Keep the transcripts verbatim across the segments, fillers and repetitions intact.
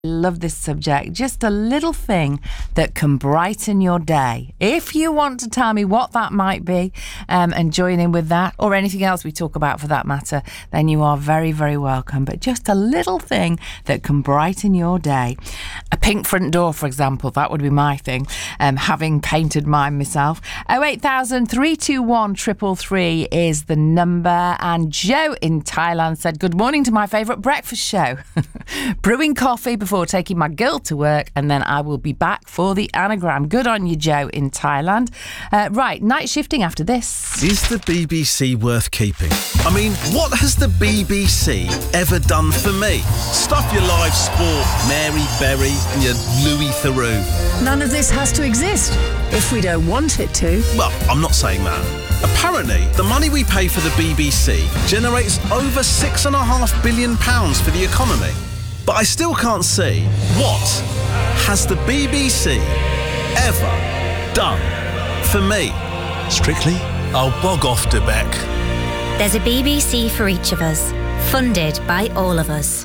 Love this subject. Just a little thing that can brighten your day. If you want to tell me what that might be um, and join in with that, or anything else we talk about for that matter, then you are very, very welcome. But just a little thing that can brighten your day. A pink front door, for example, that would be my thing, um, having painted mine myself. oh eight thousand, three two one, three three three is the number. And Joe in Thailand said, good morning to my favourite breakfast show. Brewing coffee before Before taking my girl to work, and then I will be back for the anagram. Good on you, Joe in Thailand. Uh, right, night shifting after this. Is the B B C worth keeping? I mean, what has the B B C ever done for me? Stuff your live sport, Mary Berry and your Louis Theroux. None of this has to exist if we don't want it to. Well, I'm not saying that. Apparently, the money we pay for the B B C generates over six and a half billion pounds for the economy. But I still can't see what has the B B C ever done for me. Strictly, I'll bog off to Beck. There's a B B C for each of us, funded by all of us.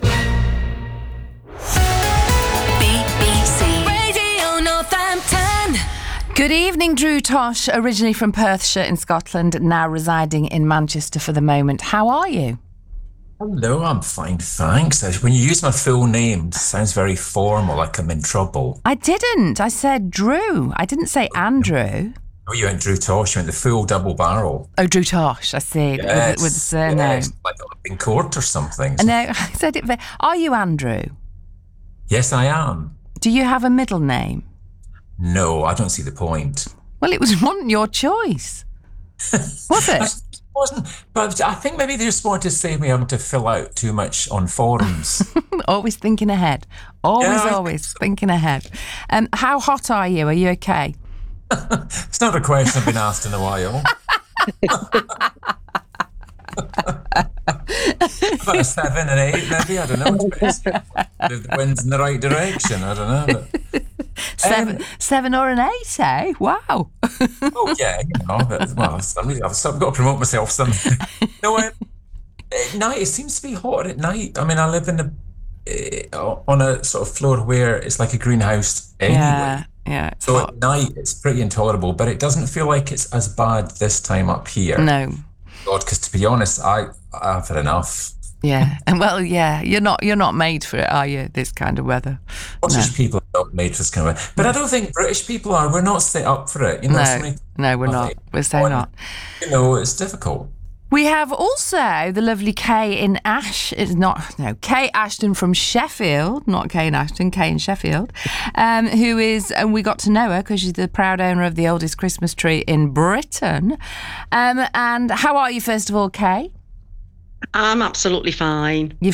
B B C Radio Northampton. Good evening, Drew Tosh, originally from Perthshire in Scotland, now residing in Manchester for the moment. How are you? Hello, I'm fine, thanks. When you use my full name, it sounds very formal, like I'm in trouble. I didn't. I said Drew. I didn't say Andrew. Oh, you went Drew Tosh, you went the full double barrel. Oh, Drew Tosh, I see, yes, with, with the surname. Yes, like in court or something. No, I said it. Are you Andrew? Yes, I am. Do you have a middle name? No, I don't see the point. Well, it was wasn't your choice, was it? Wasn't, but I think maybe they just wanted to save me having to fill out too much on forums. Always thinking ahead. Always, yeah, always so. thinking ahead. Um, how hot are you? Are you okay? It's not a question I've been asked in a while. About a seven and eight, maybe. I don't know. The wind's in the right direction. I don't know. But, seven, um, seven or an eight, eh? Wow. Oh yeah, you know. But, well, I'm really, I've, I've got to promote myself somehow. No, um, at night it seems to be hotter at night. I mean, I live in a uh, on a sort of floor where it's like a greenhouse anyway. Yeah, yeah. It's so hot. at night it's pretty intolerable, but it doesn't feel like it's as bad this time up here. No. God, because to be honest, I I've had enough. Yeah, and well, yeah, you're not you're not made for it, are you? This kind of weather. Scottish No. people are not made for this kind of weather, but I don't think British people are. We're not set up for it. You know, so No, many- no, we're not. We're so not. You know, it's difficult. We have also the lovely Kay in Ash. It's not, no, Kay Ashton from Sheffield, not Kay in Ashton, Kay in Sheffield, um, who is, and we got to know her because she's the proud owner of the oldest Christmas tree in Britain. Um, and how are you, first of all, Kay? I'm absolutely fine. You've